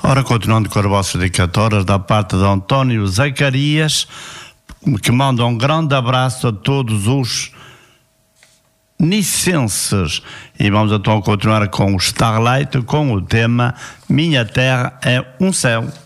Ora, continuando com as vossas dedicatórias da parte de António Zacarias, que manda um grande abraço a todos os nicenses. E vamos então continuar com o Starlight, com o tema Minha Terra é um Céu.